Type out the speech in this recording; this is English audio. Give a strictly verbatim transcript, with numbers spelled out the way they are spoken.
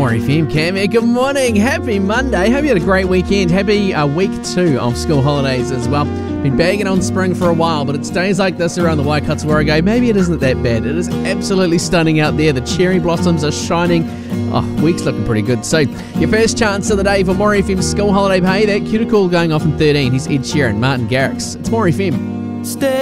More F M, Cam here. Good morning. Happy Monday. Hope you had a great weekend. Happy uh, week two of school holidays as well. Been bagging on spring for a while, but it's days like this around the Waikato where I go, maybe it isn't that bad. It is absolutely stunning out there. The cherry blossoms are shining. Oh, week's looking pretty good. So, your first chance of the day for More F M school holiday pay. That cuticle going off in thirteen. He's Ed Sheeran, Martin Garrix. It's More F M. Stay